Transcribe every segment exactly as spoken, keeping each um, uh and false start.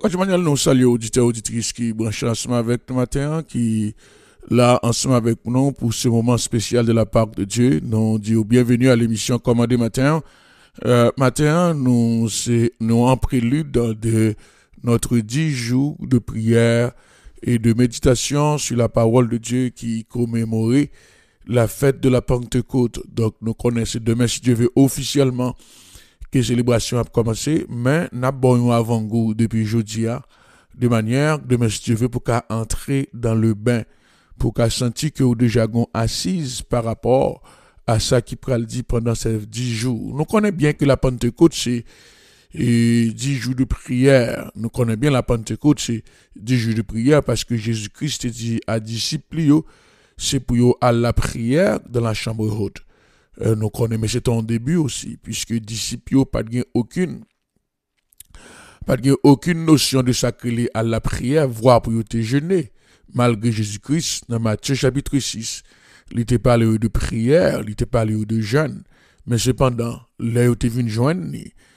Coach Manuel, nous saluons auditeurs et auditrices qui branchent ensemble avec nous matin, qui là ensemble avec nous pour ce moment spécial de la part de Dieu. Nous disons bienvenue à l'émission Commandé Matin. Euh, matin, nous, c'est, nous en prélude de notre dix jours de prière et de méditation sur la parole de Dieu qui commémorait la fête de la Pentecôte. Donc, nous connaissons demain, si Dieu veut, officiellement que la célébration a commencé, mais nous avons un avant-goût depuis jeudi, de manière, demain, si Dieu veut, pour qu'à entrer dans le bain, pour qu'à sentir que vous déjà assise par rapport à ça qui pral dit pendant ces dix jours. Nous connaissons bien que la Pentecôte, c'est et dix jours de prière. Nous connaissons bien la Pentecôte, c'est dix jours de prière parce que Jésus-Christ dit à disciples, c'est pour eux à la prière dans la chambre haute. Euh, nous connaissons, mais c'est en début aussi, puisque disciples pas de aucune, pas de aucune notion de sacré à la prière, voire pour te jeûner, malgré Jésus-Christ, dans Matthieu chapitre six. Il était parlé de prière, il était parlé de jeûne, mais cependant, là, il était venu joindre,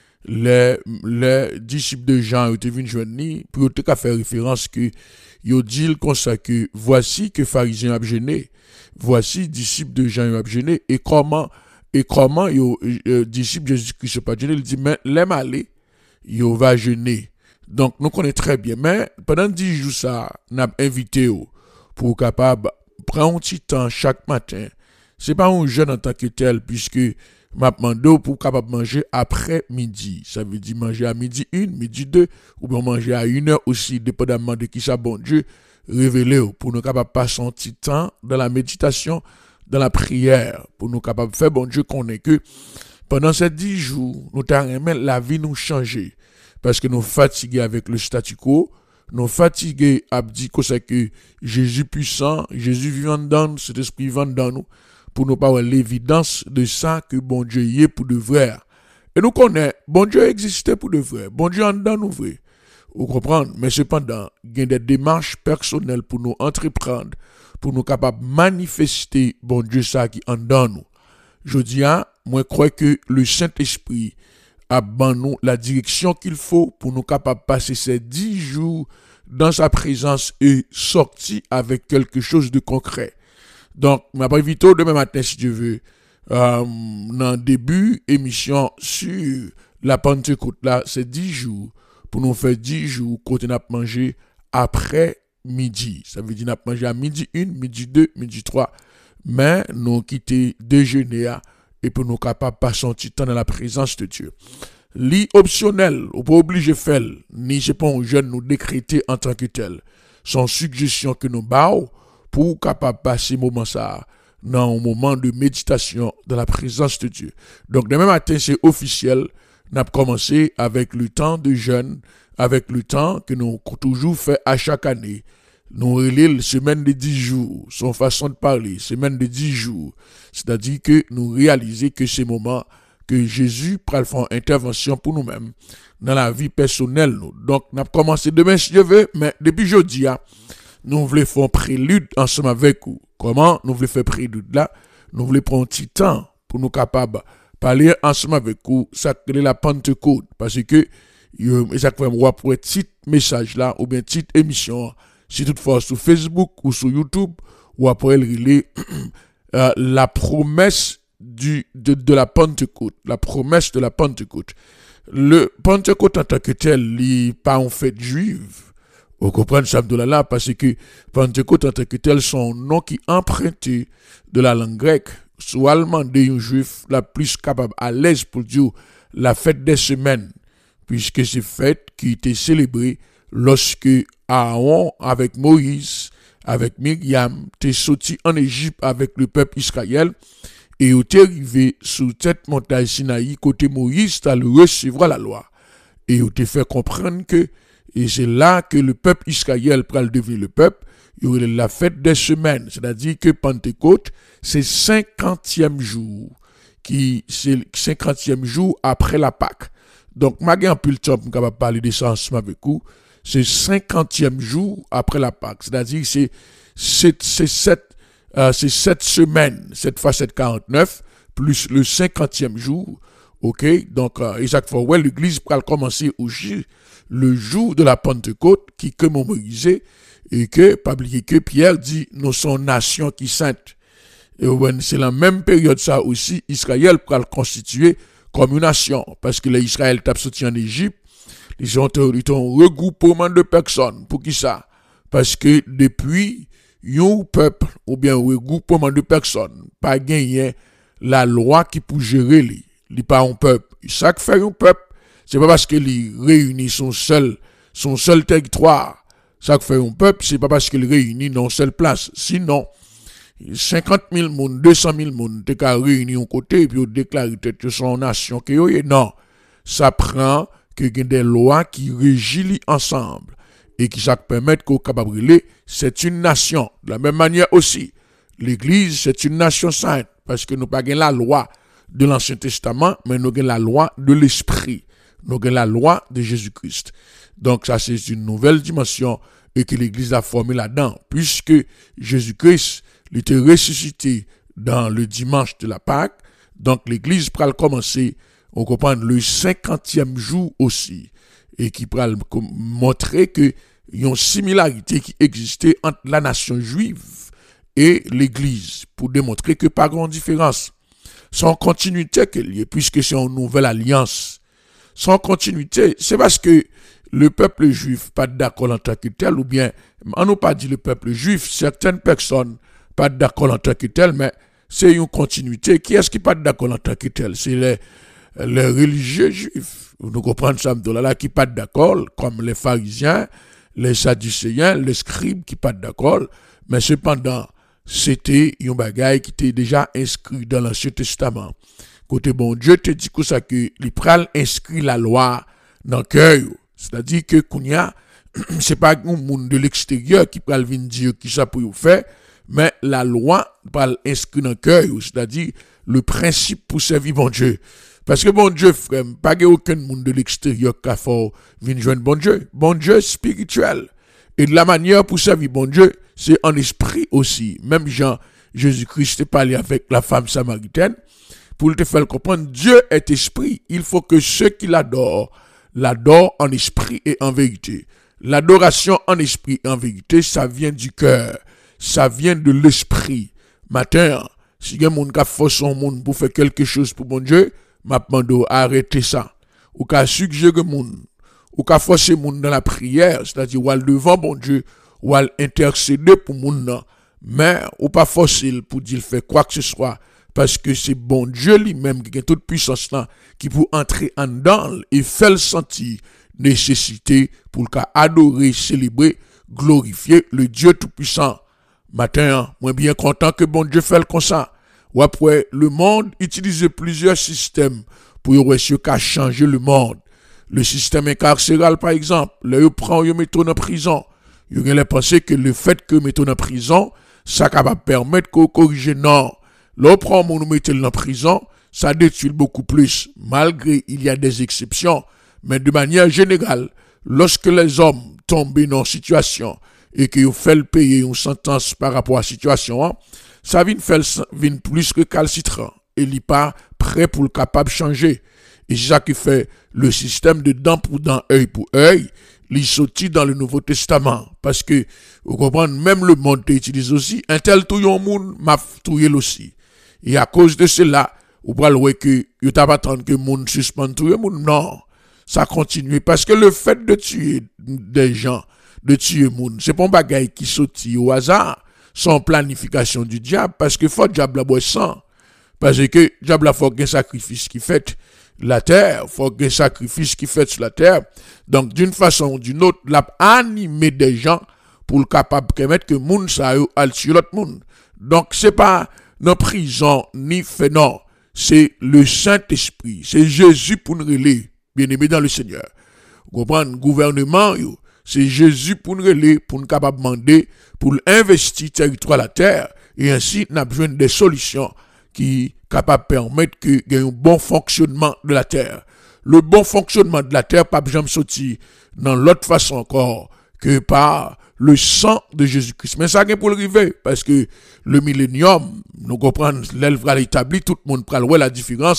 les, les disciples de Jean étaient venus joindre pour te faire référence que ils dit comme ça que voici que pharisiens ont gêné, voici disciples de Jean ont gêné et comment et comment yo euh, disciples de Jésus-Christ pas gêné, il dit mais les malais yo va gêner. Donc nous connaissons très bien, mais pendant dix jours ça n'a invité yo pour capable prendre un petit temps chaque matin. C'est pas un jeûne en tant que tel puisque m'a demandé pour capable manger après midi. Ça veut dire manger à midi une, midi deux, ou bien manger à une heure aussi, dépendamment de qui ça bon Dieu révélé pour nous capable passer un petit temps dans la méditation, dans la prière, pour nous capable faire bon Dieu qu'on est que pendant ces dix jours, nous t'arrêtons la vie nous changer. Parce que nous fatigués avec le statu quo, nous fatigués à dire que c'est que Jésus puissant, Jésus vivant dans nous, cet esprit vivant dans nous, pour nous parler l'évidence de ça que bon Dieu y est pour de vrai. Et nous connaissons, bon Dieu existait pour de vrai, bon Dieu en dedans nous vrai. Vous comprenez? Mais cependant, il y a des démarches personnelles pour nous entreprendre, pour nous capables de manifester bon Dieu ça qui en dedans nous. Je dis, moi, je crois que le Saint-Esprit a ban nous la direction qu'il faut pour nous capables de passer ces dix jours dans sa présence et sortir avec quelque chose de concret. Donc, ma vite demain matin, si Dieu veut, euh, dans le début émission sur la Pentecôte, là, c'est dix jours, pour nous faire dix jours, quand on a mangé après midi. Ça veut dire qu'on a mangé à midi un, midi deux, midi trois, mais nous quitter déjeuner et pour nous capables de passer un petit temps dans la présence de Dieu. Li optionnel, ou pas obligé de faire, ni c'est pas un jeune nous décréter en tant que tel. Son suggestion que nous baillons, pour capable passer moment ça dans un moment de méditation dans la présence de Dieu. Donc demain matin c'est officiel, nous avons commencé avec le temps de jeûne, avec le temps que nous avons toujours fait à chaque année. Nous relèvons semaine de dix jours, son façon de parler, semaine de dix jours. C'est-à-dire que nous réalisons que c'est moment que Jésus prend faire une intervention pour nous-mêmes dans la vie personnelle. Nous. Donc nous avons commencé demain si Dieu veut, mais depuis jeudi, nous voulons faire un prélude ensemble avec vous. Comment nous voulons faire prélude là? Nous voulons prendre un petit temps pour nous capables parler ensemble avec vous. Ça crée la Pentecôte. Parce que, ça fait moi pour un petit message là, ou bien petite émission, si toutefois sur Facebook ou sur YouTube, ou après le relais, euh, la promesse du, de, de la Pentecôte. La promesse de la Pentecôte. Le Pentecôte en tant que tel, il n'est pas en fête juive. Vous comprenez ça de là parce que Pentecôte en tant que tel son nom qui emprunté de la langue grecque, soit allemand de un juif la plus capable à l'aise pour dire la fête des semaines, puisque c'est fête qui était célébrée lorsque Aaron avec Moïse, avec Myriam, était sorti en Égypte avec le peuple Israël et était arrivé sous cette montagne Sinaï côté Moïse à le recevoir la loi et il était fait comprendre que et c'est là que le peuple Israël pral devenir le peuple. Il y aurait la fête des semaines. C'est-à-dire que Pentecôte, c'est cinquantième jour. Qui, c'est cinquantième jour après la Pâque. Donc, ma gen plus le temps pour capable parler de ça ensemble avec vous. C'est cinquantième jour après la Pâque. C'est-à-dire c'est, c'est, c'est sept, euh, c'est sept semaines. Cette fois, c'est quarante-neuf. Plus le cinquantième jour OK? Donc, euh, Isaac Forwell, l'église pourra commencer aussi le jour de la Pentecôte qui commémorisé et que, pas oublier que Pierre dit, nous sommes nation qui sainte. Et c'est la même période ça aussi, Israël pourra le constituer comme une nation. Parce que l'Israël t'a sorti en Égypte, ils ont un regroupement de personnes. Pour qui ça? Parce que depuis, un peuple, ou bien un regroupement de personnes, pas gagné la loi qui peut gérer les, les pas un peuple. Ça que fait un peuple, c'est pas parce que les réunit son seul, son seul territoire. Ça que fait un peuple, c'est pas parce qu'il réunit dans une seule place. Sinon, cinquante mille moun, deux cent mille moun, t'es qu'à réunir un côté, et puis déclarer que son nation, que non. Ça prend que y a des lois qui régissent ensemble, et qui ça permet qu'on capable de c'est une nation. De la même manière aussi, l'église, c'est une nation sainte, parce que nous pas la loi de l'Ancien Testament, mais nous avons la loi de l'Esprit. Nous avons la loi de Jésus-Christ. Donc ça, c'est une nouvelle dimension, et que l'église a formé là-dedans, puisque Jésus-Christ, il était ressuscité dans le dimanche de la Pâque. Donc, l'église pourra commencer, on comprend, le cinquantième jour aussi. Et qui pourra montrer que il y a une similarité qui existait entre la nation juive et l'église. Pour démontrer que pas grande différence. Sans continuité qu'elle y est, puisque c'est une nouvelle alliance. Sans continuité, c'est parce que le peuple juif pas d'accord en tant que tel, ou bien, on n'a pas dit le peuple juif, certaines personnes pas d'accord en tant que tel, mais c'est une continuité. Qui est-ce qui pas d'accord en tant que tel? C'est les, les religieux juifs. Nous comprenons ça, là, qui pas d'accord, comme les pharisiens, les sadducéens, les scribes qui pas d'accord, mais cependant, c'était un bagage qui était déjà inscrit dans l'Ancien Testament. Côté bon Dieu te dit que ça que les pral inscrit la loi dans le cœur. C'est-à-dire que Kounia, c'est pas un monde de l'extérieur qui pral venir dire qui ça pour faire, mais la loi pral inscrit dans le cœur, c'est-à-dire le principe pour servir bon Dieu. Parce que bon Dieu, frère, pas aucun monde de l'extérieur qui a fait venir joindre bon Dieu. Bon Dieu spirituel. Et de la manière pour servir bon Dieu, c'est en esprit aussi. Même Jean, Jésus-Christ parlé avec la femme samaritaine, pour te faire comprendre, Dieu est esprit. Il faut que ceux qui l'adorent, l'adorent en esprit et en vérité. L'adoration en esprit et en vérité, ça vient du cœur. Ça vient de l'esprit. Matin, si il y a un monde qui a fait son monde pour faire quelque chose pour bon Dieu, m'a demandé arrêter ça. Ou qu'a suggéré monde, ou qu'a forcé monde dans la prière, c'est-à-dire ou al devant bon Dieu, ou al intercéder pour monde, mais ou pas forcer pour dire faire quoi que ce soit. Parce que c'est bon Dieu lui-même qui a toute puissance là, qui peut entrer en dedans et faire le sentir nécessité pour le cas adorer, célébrer, glorifier le Dieu tout-puissant. Matin, moi bien content que bon Dieu fait comme ça. Ou après, le monde utilise plusieurs systèmes pour essayer de changer le monde. Le système incarcéral, par exemple, là, il prend, il met en prison. Il a pensé que le fait que mettre en prison, ça va permettre qu'on corrige. Non. Là, on prend mon mettre en prison, ça détruit beaucoup plus, malgré il y a des exceptions. Mais de manière générale, lorsque les hommes tombent dans une situation et qu'ils font payer une sentence par rapport à la situation, ça vient faire vient plus que calcitrant. Et il n'est pas prêt pour le capable de changer. Et c'est ça qui fait le système de dent pour dent, œil pour œil, il sorti dans le Nouveau Testament. Parce que, vous comprenez, même le monde utilise aussi, un tel tout yon moun, m'a touye aussi. Et à cause de cela, vous pouvez que, vous n'avez pas attendre que le monde suspende tout le monde. Non. Ça continue. Parce que le fait de tuer des gens, de tuer le monde, c'est pas un bagage qui sorti au hasard, sans planification du diable, parce que faut diable boire sang. Parce que diable a faut un sacrifice qui fait la terre, faut un sacrifice qui fait sur la terre. Donc d'une façon ou d'une autre, l'a animé des gens pour le capable de permettre que monde ça aille sur l'autre monde. Donc c'est pas dans prison ni fait non, c'est le Saint-Esprit, c'est Jésus pour nous relayer, bien-aimé dans le Seigneur. Vous comprenez, gouvernement yo, c'est Jésus pour nous relayer, pour nous capable demander pour investir territoire la terre et ainsi n'a besoin des solutions qui capable permettre que y ait un bon fonctionnement de la terre. Le bon fonctionnement de la terre pas besoin de sortir dans l'autre façon encore que par le sang de Jésus-Christ. Mais ça vient pour le arriver parce que le millénium, nous comprenons, l'elle va l'établir, tout le monde prend la différence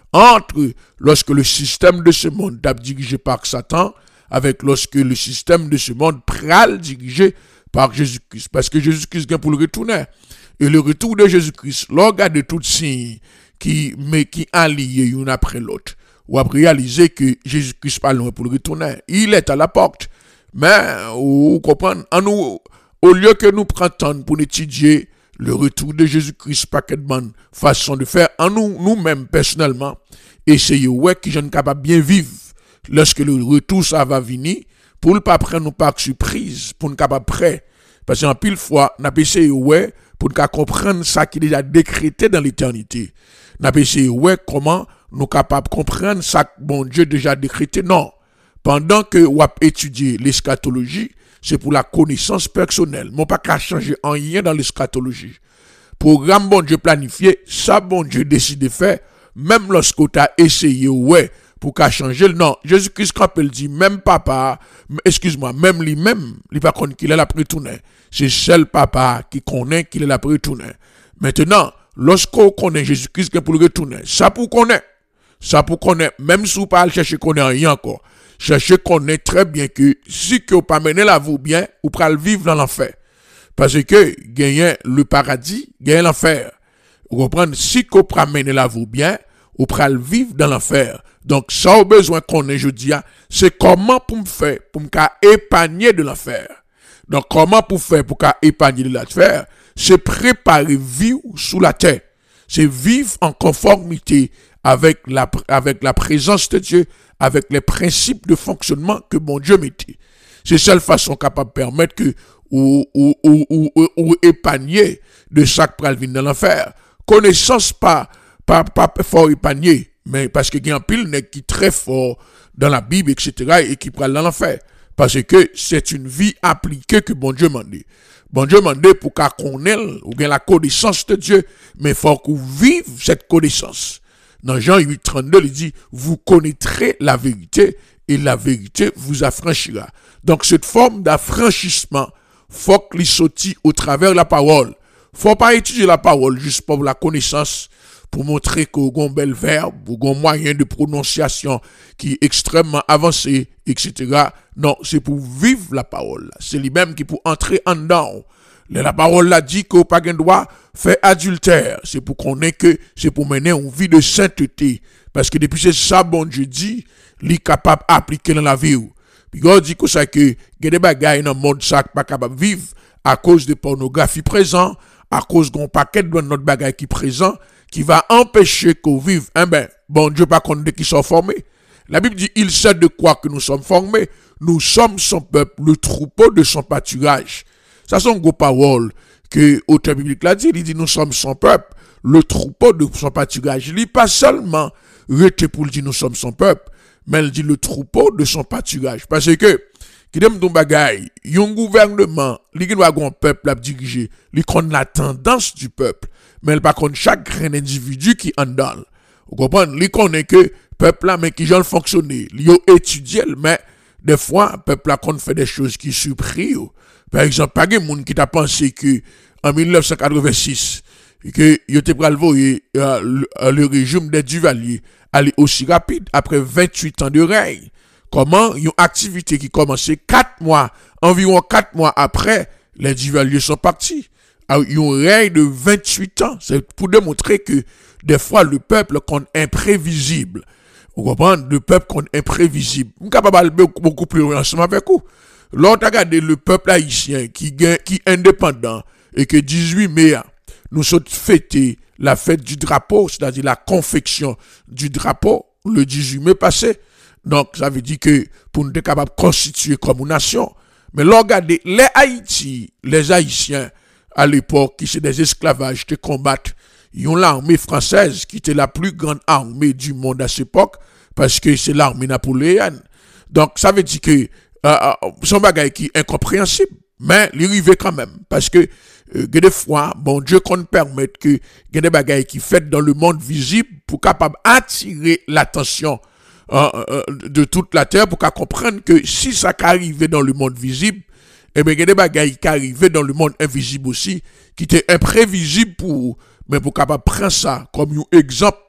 entre lorsque le système de ce monde est dirigé par Satan, avec lorsque le système de ce monde pral dirigé par Jésus-Christ. Parce que Jésus-Christ vient pour le retourner. Et le retour de Jésus-Christ, l'on regarde tous signes qui, mais qui allient l'un après l'autre. On a réalisé que Jésus-Christ pas loin pour le retourner. Il est à la porte. Mais, vous comprenez, en nous, au lieu que nous prenions pour étudier le retour de Jésus-Christ, paquet de bonne façon de faire, en nous, nous-mêmes, personnellement, essayer, ouais, qui je ne capable bien vivre lorsque le retour, ça va venir, pour ne pas prendre nous par surprise, pour ne capable prêt. Parce qu'en pile fois, nous avons essayé, ouais, pour nous comprendre ça qui est déjà décrété dans l'éternité. Nous avons essayé, ouais, comment nous capables de comprendre ça que bon Dieu déjà décrété. Non. Pendant que vous étudiez l'eschatologie, c'est pour la connaissance personnelle. Mon pas qu'à changer en rien dans l'eschatologie. Programme bon Dieu planifié, ça bon Dieu décide de faire, même lorsque tu as essayé, ouais, pour qu'à changer. Non, Jésus-Christ, quand il dit, même papa, excuse-moi, même lui-même, il va connaître qu'il est la prétournée. C'est seul papa qui connaît qu'il est la prétournée. Maintenant, lorsqu'on connaît Jésus-Christ, pour le retourner, ça pour connaître. Ça pour connaître, même si vous ne pas chercher qu'on rien encore. Cherchez qu'on est très bien que si que vous pas mener la vie bien, vous pourrez vivre dans l'enfer. Parce que gagner le paradis, gagner l'enfer. Vous comprenez? Si que vous pas mener la vie bien, vous pourrez vivre dans l'enfer. Donc, ça au besoin qu'on ait, je dis, c'est comment pour me faire, pour me épargner de l'enfer. Donc, comment pour faire pour épargner de l'enfer? C'est préparer vivre sous la terre. C'est vivre en conformité avec la, avec la présence de Dieu, avec les principes de fonctionnement que mon Dieu mettait. C'est seule façon capable de permettre que ou, ou, ou, ou, ou, ou épargner de ça qui peut venir dans l'enfer. Connaissance pas, pas, pas fort épargner, mais parce qu'il y a un pile qui est très fort dans la Bible, et cetera, et qui prend dans l'enfer. Parce que c'est une vie appliquée que bon Dieu m'a dit. Bon Dieu m'a dit pour qu'on connaisse ou bien la connaissance de Dieu, mais il faut qu'on vive cette connaissance. Dans Jean huit, trente-deux, il dit, vous connaîtrez la vérité et la vérité vous affranchira. Donc, cette forme d'affranchissement, faut qu'il sorti au travers de la parole. Faut pas étudier la parole juste pour la connaissance, pour montrer qu'on a un bel verbe, ou un moyen de prononciation qui est extrêmement avancé, et cetera. Non, c'est pour vivre la parole. C'est lui-même qui pour entrer en dedans. La parole l'a dit qu'au pas droit faire adultère. C'est pour qu'on ait que, c'est pour mener une vie de sainteté. Parce que depuis c'est ça, bon Dieu dit, il est capable d'appliquer dans la vie. Puis on dit que ça que, il y a des bagailles dans le monde ça pas capable de vivre à cause de pornographie présent, à cause d'un paquet de notre bagaille qui présent, qui va empêcher qu'on vive. Eh ben, bon Dieu pas qu'on qui sont formés. La Bible dit, il sait de quoi que nous sommes formés. Nous sommes son peuple, le troupeau de son pâturage. Ça, c'est une grosse parole que l'auteur biblique l'a dit. Il dit, nous sommes son peuple, le troupeau de son pâturage. Il dit pas seulement, rete pour le dire, nous sommes son peuple, mais il dit le troupeau de son pâturage. Parce que, qui aime ton bagaille, yon gouvernement, li qui doit un peuple à diriger, li connaît la tendance du peuple, mais il pas connaît chaque grain individu qui en donne. Vous comprenez? Li connaît que peuple là, mais qui j'en fonctionner, li yo étudié, mais des fois, peuple là qu'on fait des choses qui surprennent. Par exemple, pas de monde qui t'a pensé que, en mille neuf cent quatre-vingt-six, que yo te pral voyer euh, le, le régime des Duvalier aller aussi rapide après vingt-huit ans de règne. Comment une activité qui commençait quatre mois, environ quatre mois après, les Duvaliers sont partis. Il y a un règne de vingt-huit ans. C'est pour démontrer que des fois le peuple est imprévisible. Vous comprenez? Le peuple est imprévisible. Je suis capable de beaucoup plus loin ensemble avec vous. Lorsque regardez le peuple haïtien qui qui est indépendant et que dix-huit mai, nous sommes fêtés la fête du drapeau, c'est-à-dire la confection du drapeau, le dix-huit mai passé. Donc, ça veut dire que pour nous être capables de constituer comme une nation. Mais là, regardez, les Haïti, les Haïtiens, à l'époque, qui c'est des esclavages, qui combattent, ils ont l'armée française, qui était la plus grande armée du monde à cette époque, parce que c'est l'armée napoléonienne. Donc, ça veut dire que euh, c'est un bagage qui est incompréhensible, mais il arrive quand même, parce que euh, des fois, bon Dieu qu'on permette que il y a des bagages qui fait dans le monde visible pour capable attirer l'attention euh, euh, de toute la terre, pour qu'à comprendre que si ça arrive dans le monde visible, eh bien, il y a des bagages qui arrivent dans le monde invisible aussi, qui étaient imprévisibles pour, mais pour capable prendre ça comme un exemple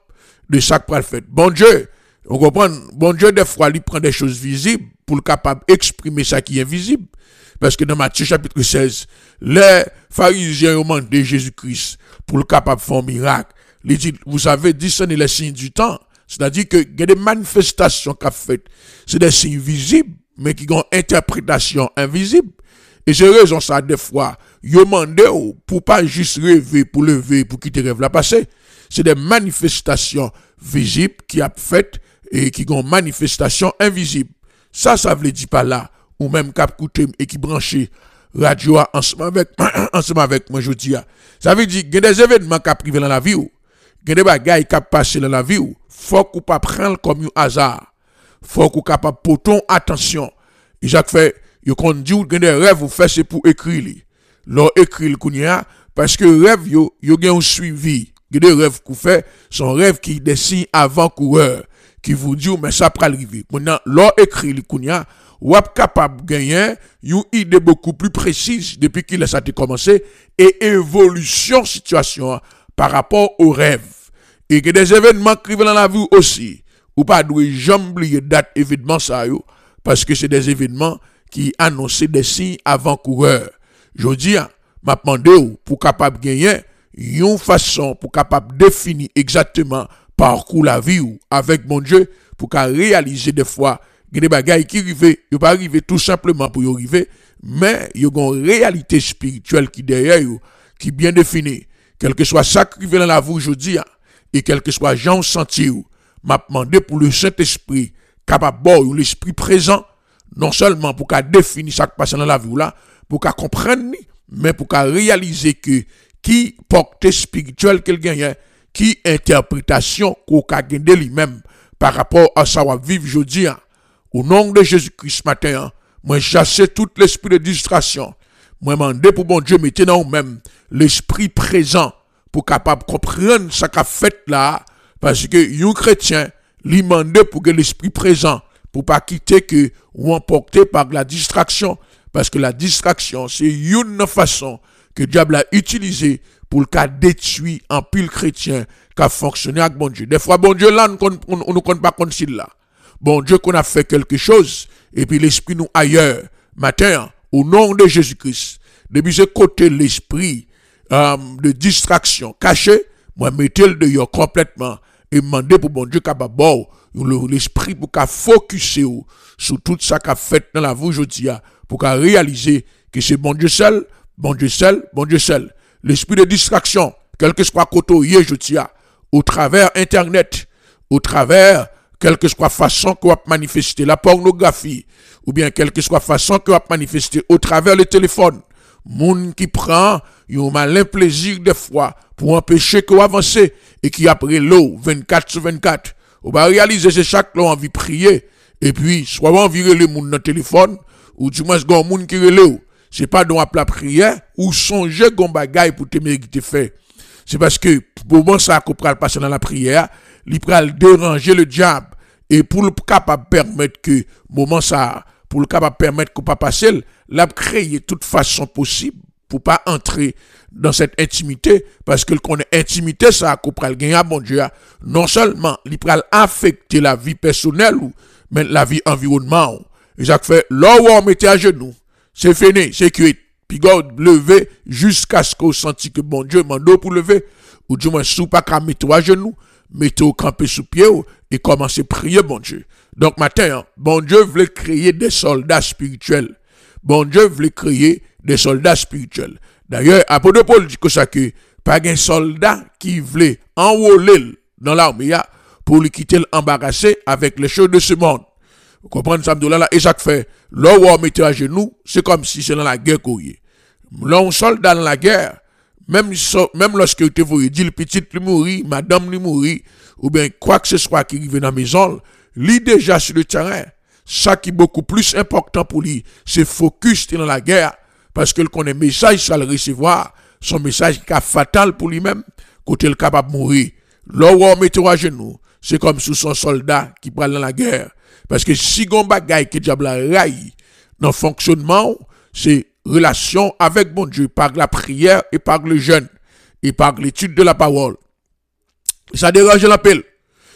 de ça que le fait. Bon Dieu, on comprend, bon Dieu, des fois, il prend des choses visibles pour le capable d'exprimer ça qui est invisible. Parce que dans Matthieu chapitre seize, les pharisiens ont demandé Jésus-Christ pour le capable de faire un miracle. Il dit, vous savez, discerner les signes du temps. C'est-à-dire que il y a des manifestations qu'a faites. C'est des signes visibles, mais qui ont une interprétation invisible. Et c'est raison ça, des fois, ils demandent pour pas juste rêver, pour lever, pour quitter rêve la passé. C'est des manifestations visibles qui a fait et qui ont manifestations invisibles. Ça, ça veut dire pas là, ou même cap coûter et qui branché radio ensemble avec, ensemble avec moi, je dis. Ça veut dire qu'il y a des événements qui privés dans la vie, il y a des bagailles qui passent dans la vie, faut qu'on pas prendre comme un hasard. Faut qu'on capable porter attention. Et Jacques fait, il qu'on dit que des rêves vous faites c'est pour écrire. Leur écrire le parce que rêve yo yo gen un suivi. Il y a des rêves qu'on fait, sont rêves qui dessinent avant-coureur, qui vous dit mais ça peut arriver. Maintenant, leur écrit le kounya, ou êtes capable de gagner une idée beaucoup plus précise depuis qu'il a ça commencé et évolution situation par rapport aux rêves. Et que des événements qui viennent dans la vie aussi, ou pas doué jamais oublier date événement ça yo, parce que c'est des événements qui annoncent des signes avant-coureurs. Je dis, m'a demandé pour capable gagner une façon pour capable définir exactement parcours la vie ou avec mon Dieu pour qu'à réaliser des fois des bagailles qui arrivent, ils pas arriver tout simplement pour y arriver, mais il y a une réalité spirituelle qui derrière yo, qui bien définie. Quel que soit ça qui vient dans la vie aujourd'hui et quel que soit Jean senti ou m'a demandé pour le Saint-Esprit capable ou l'esprit présent non seulement pour qu'à définir ça qui passe dans la vie là, pour qu'à comprendre mais pour qu'à réaliser que qui portée spirituelle qu'elle gagne, qui interprétation qu'on a gagné lui-même par rapport à ça va vivre aujourd'hui. Au nom de Jésus-Christ matin, moi chasse tout l'esprit de distraction. Moi demande pour bon Dieu mettez dans vous-même l'esprit présent pour capable comprendre ce qu'a fait là parce que un chrétien lui demande pour que l'esprit présent pour pas quitter que ou emporté par la distraction parce que la distraction c'est une façon que diable a utilisé pour le cas détruire en pile chrétien qui a fonctionné avec bon Dieu. Des fois, bon Dieu, là, on ne compte pas comme là. Bon Dieu, qu'on a fait quelque chose, et puis l'esprit nous ailleurs. Matin, au nom de Jésus-Christ, depuis ce côté l'esprit euh, de distraction caché, moi, mettez-le dehors complètement et demandez pour bon Dieu capable l'esprit pour qu'à focuser sur tout ça qu'a fait dans la vie aujourd'hui, pour qu'à réaliser que c'est bon Dieu seul, bon Dieu seul, bon Dieu seul. L'esprit de distraction, quel que soit côté je tiens, au travers Internet, au travers, quelle que soit façon qu'on va manifester la pornographie, ou bien quelle que soit façon qu'on va manifester au travers le téléphone, moun qui prend un malin plaisir des fois pour empêcher qu'on avance et qui après l'eau vingt-quatre sur vingt-quatre, on va réaliser c'est chaque l'eau envie de prier, et puis soit envie de le moun dans le téléphone, ou du moins c'est moun qui relève. C'est pas dans la prière ou songer gon bagay pour te mériter fait. C'est parce que pour bon ça qu'on pral passer dans la prière, il pral déranger le diable et pour le capable permettre que moment ça pour le capable permettre qu'on pas passer, l'a créer toute façon possible pour pas entrer dans cette intimité parce que qu'on est intimité ça qu'on pral gagner à bon Dieu, non seulement il pral affecter la vie personnelle ou mais la vie environnement. Et Jacques fait là où on mettait à genoux. C'est fini, c'est cuit. Puis God lever jusqu'à ce qu'on senti que bon Dieu mando pour lever. Ou du moins, sous pas qu'à mettre à genoux, mettez au campé sous pied et commencez à prier bon Dieu. Donc matin, bon Dieu voulait créer des soldats spirituels. Bon Dieu voulait créer des soldats spirituels. D'ailleurs, apôtre Paul dit que ça que pas un soldat qui voulait enrôler dans l'armée pour lui quitter l'embarrassé avec les choses de ce monde. Vous comprenez ça, là, et ça fait, là où on mettait à genoux, c'est comme si c'est dans la guerre qu'on y est. Là, un soldat dans la guerre, même, même lorsque vous voyez dit le petit lui mourit, madame lui mourit, ou bien quoi que ce soit qui arrive dans la maison, lui déjà sur le terrain, ça qui est beaucoup plus important pour lui, c'est focus dans la guerre, parce que le connaît message, ça le recevoir, son message qui est fatal pour lui-même, côté le capable de mourir. Là où on mettait à genoux, c'est comme sous son soldat qui parle dans la guerre. Parce que si gon bagay que diable raille dans le fonctionnement, c'est relation avec bon Dieu par la prière et par le jeûne et par l'étude de la parole. Ça dérange l'appel.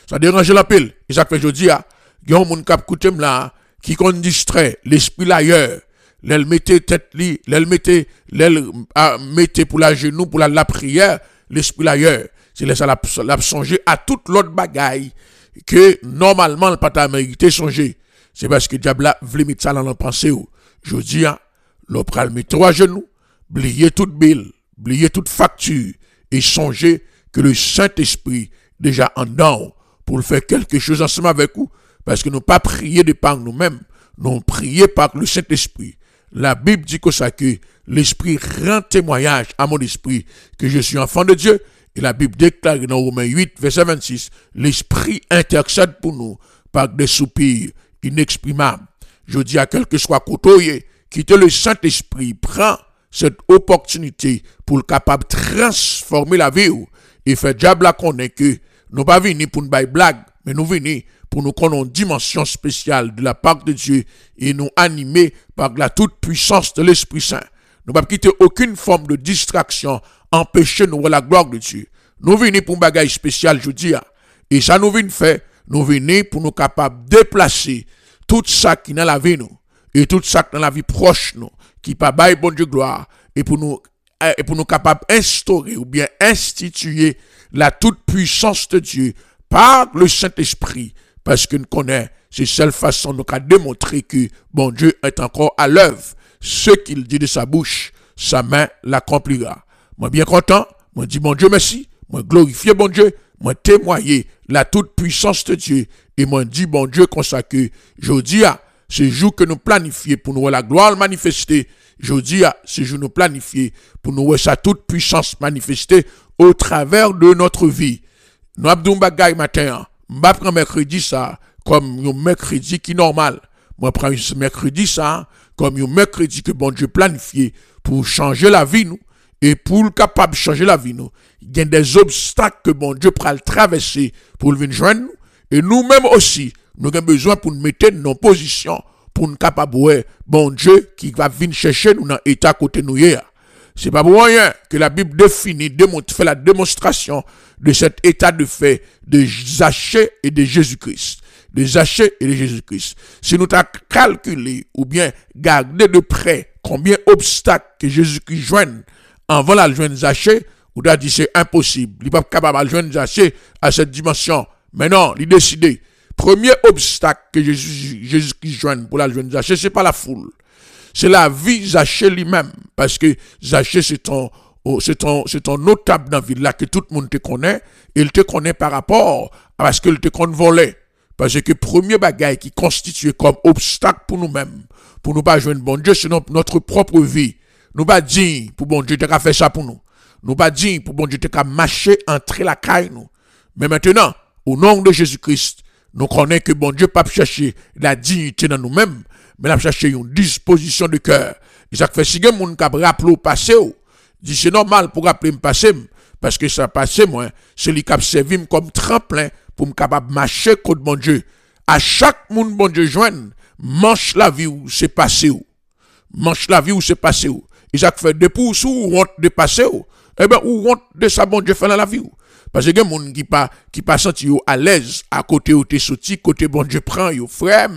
Ça dérange la pile. Et ça fait jodi a, yon moun k'ap koutem là qui kon distrait l'esprit l'ailleurs. L'elle mettait tête li, l'elle mettait l'elle mettait pour la genou pour la, la prière, l'esprit l'ailleurs. C'est là ça l'a l'a songé à toute l'autre bagaille que normalement le pas t'a mérité songer. C'est parce que diable a voulu mettre ça dans la pensée ou. Jodi a, l'on pral mettre à genoux, oublier toute bille, oublier toute facture et songer que le Saint-Esprit déjà en dedans pour faire quelque chose ensemble avec vous parce que nous pas prier de par nous-mêmes, nous prier par le Saint-Esprit. La Bible dit que ça que l'Esprit rend témoignage à mon esprit que je suis enfant de Dieu. Et la Bible déclare dans Romains huit, verset vingt-six, l'Esprit intercède pour nous par des soupirs inexprimables. Je dis à quel que soit côté, quitter le Saint-Esprit, prend cette opportunité pour le capable de transformer la vie et faire diable à connaître que nous pas venus pour une blague, mais nous venons pour nous connaître une dimension spéciale de la part de Dieu et nous animer par la toute puissance de l'Esprit Saint. Nous ne pas quitter aucune forme de distraction, empêcher nous voir la gloire de Dieu. Nous venons pour un bagage spécial, je dis, et ça nous vient faire, nous venons pour nous capables de déplacer tout ça qui est dans la vie nous, et tout ça qui est dans la vie proche nous, qui pas bail bon Dieu gloire, et pour nous, et pour nous capables d'instaurer ou bien instituer la toute puissance de Dieu par le Saint-Esprit, parce que nous connaissons, c'est la seule façon de nous démontrer que bon Dieu est encore à l'œuvre. Ce qu'il dit de sa bouche, sa main l'accomplira. Moi bien content, moi dis bon Dieu merci, moi glorifier bon Dieu, moi témoigner la toute puissance de Dieu, et moi dis bon Dieu consacré, je dis à ce jour que nous planifions pour nous voir la gloire manifester, je dis à ce jour nous planifions pour nous voir sa toute puissance manifester au travers de notre vie. Nous avons bagay matin, je prends mercredi ça comme un mercredi qui est normal. Moi prends mercredi ça comme un mercredi que bon Dieu planifié pour changer la vie nous et pour le capable de changer la vie nous. Il y a des obstacles que bon Dieu prend le traverser pour le venir joindre nous et nous-mêmes aussi nous avons besoin pour nous mettre dans nos positions pour nous capable ouais bon Dieu qui va venir chercher nous dans l'état côté nous hier. C'est pas pour rien que la Bible définit, démontre, fait la démonstration de cet état de fait de Zachée et de Jésus-Christ. De Zachée et de Jésus-Christ. Si nous t'as calculé ou bien gardé de près combien d'obstacles que Jésus-Christ joigne avant la joindre Zachée, ou t'as dit c'est impossible. Il n'est pas capable de joindre Zachée à cette dimension. Mais non, il a décidé. Premier obstacle que Jésus, Jésus-Christ joigne pour la joindre Zachée, c'est pas la foule. C'est la vie Zachée lui-même. Parce que Zachée, c'est ton, c'est ton, c'est ton notable dans la ville là que tout le monde te connaît. Et il te connaît par rapport à ce qu'il te connaît voler. Parce que premier bagage qui constitue comme obstacle pour nous-mêmes, pour nous pas joindre bon Dieu, c'est notre propre vie. Nous pas dire pour bon Dieu, tu as fait ça pour nous. Nous pas dire pour bon Dieu, tu as marché, entrer la caille nous. Mais maintenant, au nom de Jésus-Christ, nous connaissons que bon Dieu pas chercher la dignité dans nous-mêmes, mais nous chercher une disposition de cœur. Et ça fait si quelqu'un moun k'ap rappelé au passé, dit c'est normal pour rappeler me passé, parce que ça passé moi, c'est lui qui a servi comme tremplin pour me capable marcher contre mon Dieu. À chaque monde bon Dieu joigne, manche la vie où c'est passé où. Manche la vie où c'est passé où. Et ça fait des pouces ou honte de passé où. Eh ben ou honte de ça bon Dieu fait dans la vie où. Parce que il y a des gens qui pas qui pas senti à l'aise à côté où t'es sorti, côté bon Dieu prend yo frère.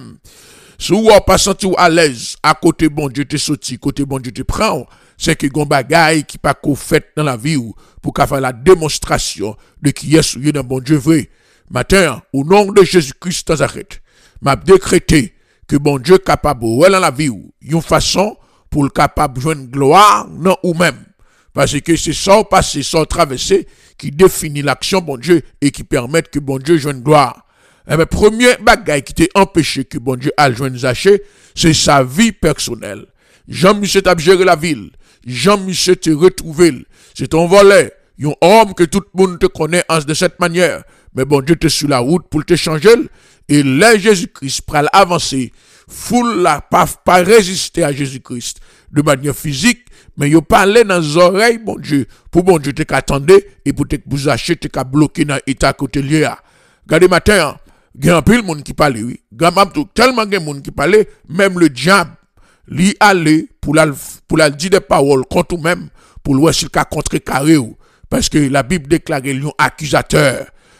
Si vous n'avez pas senti à l'aise à côté bon Dieu te sorti, côté bon Dieu te prend, c'est que gon bagaille qui pas qu'on fait dans la vie ou pour qu'à faire la démonstration de qui est souillé dans bon Dieu vrai. Matin, au nom de Jésus-Christ Nazareth, m'a décrété que bon Dieu capable ouais dans la vie ou une façon pour le capable joindre gloire non ou même. Parce que c'est ça passé, ça traversé qui définit l'action bon Dieu et qui permet que bon Dieu joigne gloire. Eh bien, premier bagage qui t'a empêché que bon Dieu a joindre Zachée, c'est sa vie personnelle. Jean-Michel t'a géré la ville. Jean-Michel te retrouvé. C'est ton volet. Un homme que tout le monde te connaît de cette manière. Mais bon Dieu te sur la route pour te changer. Et là, Jésus-Christ pral avancer. Foule la pas, pas résister à Jésus-Christ de manière physique, mais il parlé dans les oreilles, bon Dieu, pour bon Dieu te qu'attendre et pour te vous acheter, te qu'à bloquer dans l'état côté lié. Regardez matin, il y a un peu de monde qui parle, oui. Tellement de monde qui parle, même le diable, lui aller pour la, pour la dire des paroles contre lui-même, pour le voir s'il a contrecarré. Parce que la Bible déclare lion accusateur.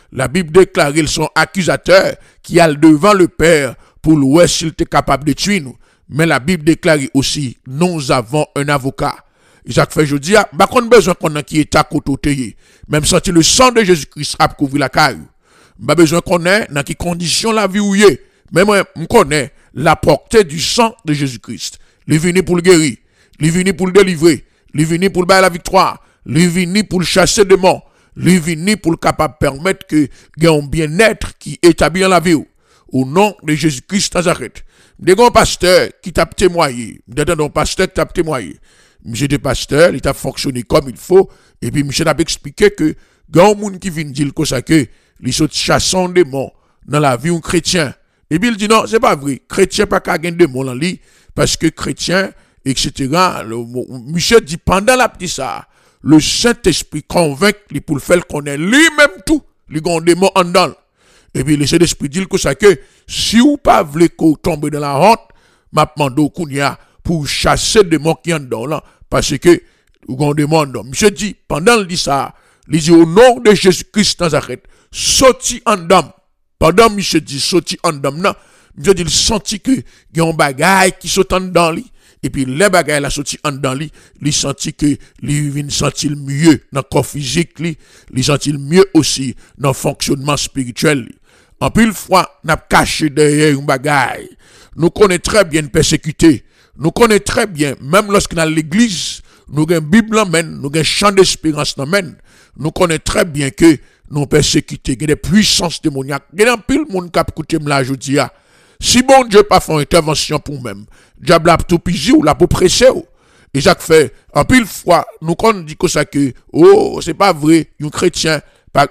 La Bible déclare qu'ils sont accusateurs qui allent devant le Père pour louer s'il était capable de tuer nous. Mais la Bible déclare aussi, nous avons un avocat. Jacques fait, je dis, bah, qu'on a besoin qu'on ait qui est à côté, même si le sang de Jésus-Christ a couvert la caille. Bah, besoin qu'on ait dans quelles conditions la vie où y est. Mais moi, je connais la portée du sang de Jésus-Christ. Il est venu pour le guérir. Il est venu pour le délivrer. Il est venu pour le bailler la victoire. Il est venu pour le chasser de mort. Il est venu pour le capable permettre que il y ait un bien-être qui établit dans la vie. Au nom de Jésus-Christ Nazareth. Des grands pasteurs qui t'a témoigné. Des un pasteur qui t'a témoigné. Monsieur des pasteurs, il t'a fonctionné comme il faut. Et puis, monsieur t'a expliqué que, il y a un monde qui vient dire que ça que, les sont chassant des démons dans la vie d'un chrétien. Et puis il dit non, c'est pas vrai. Chrétien pas qu'à gagner des démons dans lui, parce que chrétien, et cetera. Le, monsieur dit pendant la petite ça, le Saint-Esprit convainc lui pour le faire connaître lui-même tout, les grands démons en dedans. Et puis le Saint-Esprit dit que ça que, si vous pas voulez qu'on tombe dans la honte, m'a demandé au Kounia pour chasser des démons qui en dedans là, parce que, les grands démons en dedans. Monsieur dit, pendant il dit ça, il dit au nom de Jésus-Christ Nazareth, sorti en dame. Pendant monsieur dit sorti en dame, non, monsieur dit il senti que il y a un bagage qui saute en dedans lui. Et puis les bagages la sorti en dedans lui, il senti que lui vient sentir mieux dans le corps physique lui, il sentit mieux aussi dans le fonctionnement spirituel lui. En pile fois, n'a caché derrière un bagage. Nous connaissons très bien persécuté. Nous connaissons très bien, même lorsque dans l'église, nous avons une Bible en main, nous avons un champ d'espérance en main. Nous connaissons très bien que nous persécutés, il y a des puissances démoniaques. Il y a un pile monde qui a écouté là aujourd'hui. Si bon Dieu pas fait une intervention pour même, diable a tout pigé ou l'a pour presser. Et Jacques fait, en pile fois, nous quand on dit que ça que, oh, c'est pas vrai, un chrétien,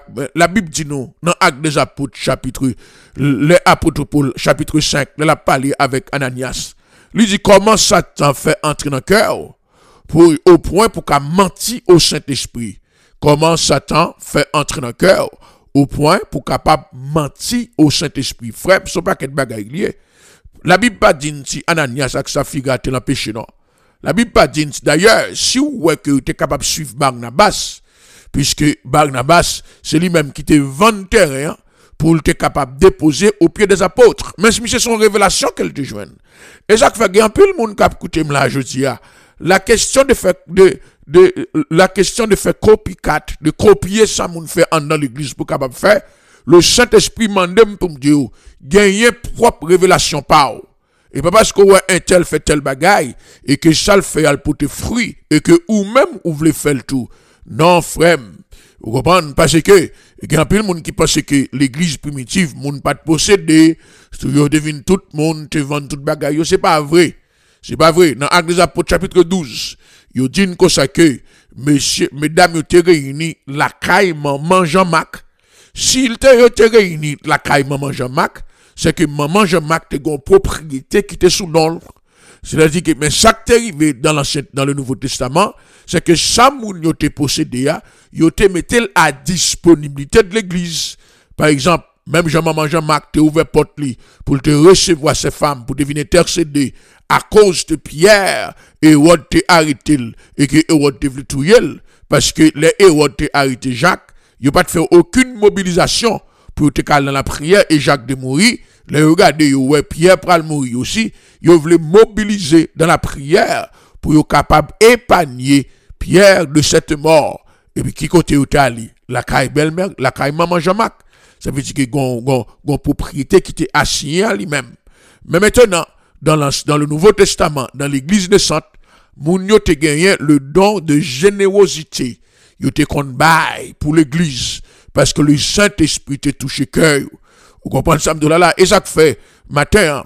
la Bible dit nous, dans Actes des Apôtres, chapitre, les Apôtres Paul, chapitre cinq, il a parlé avec Ananias. Il dit comment Satan fait entrer dans le cœur, pour, au point pour qu'il mentir au Saint-Esprit. Comment Satan fait entrer dans le cœur au point pour capable mentir au Saint-Esprit. Frère, ce n'est pas quelque bagaille lié. La Bible pas dit si Ananias avec sa fille a été péché non. La Bible pas dit d'ailleurs si vous voyez que tu es capable de suivre Barnabas, puisque Barnabas c'est lui-même qui te vend le terrain pour être capable de déposer au pied des apôtres. Mais c'est son révélation qu'elle te joigne. Et ça fait un peu le monde qui a écouté là je dis la question de faire de de la question de faire copycat, de copier ça moun fait en dans l'église pour capable faire, le Saint-Esprit mandem pour me dire gagner propre révélation par. Et pas parce que ouais un tel fait tel bagaille et que ça le fait al porter fruit et que ou même ou voulez faire le tout. Non frère, vous comprenez parce que il y a un peu de monde qui pense que l'église primitive moun pas de posséder, yo devine tout le monde te vend tout bagaille, c'est pas vrai. C'est pas vrai. Dans Actes des Apôtres, chapitre douze, il dit que ça que, messieurs, mesdames, ils étaient réunis, la caille maman Jean-Marc. S'ils étaient réunis, la caille maman Jean-Marc, c'est que maman Jean-Marc était une propriété qui était sous l'ordre. C'est-à-dire que, mais ça qui est arrivé dans l'Ancien, dans le Nouveau Testament, c'est que ça, moun yo te possédé, yo te mettait à disponibilité de l'église. Par exemple, même Jean-Maman Jean-Marc te ouvert porte li pour te recevoir ces femmes, pour devenir intercéder à cause de Pierre, et Hérode te arrêté, et que Hérode te voulu tuer, parce que les Hérode te arrêté Jacques, il pas fait aucune mobilisation pour te caler dans la prière, et Jacques de mourir, les regarder, ouais, Pierre pral mourir aussi, il voulait mobiliser dans la prière, pour être capable d'épargner Pierre de cette mort. Et puis, qui côté où allé? La caille belle-mère, la caille maman Jean-Marc. Ça veut dire qu'il y a une propriété qui était assignée à lui-même. Mais maintenant, dans, la, dans le Nouveau Testament, dans l'église de Sainte, moun yo te gagné le don de générosité. Yo te kon bail pour l'église. Parce que le Saint-Esprit te touché cœur. Vous comprenez ça, là, et ça fait, matin,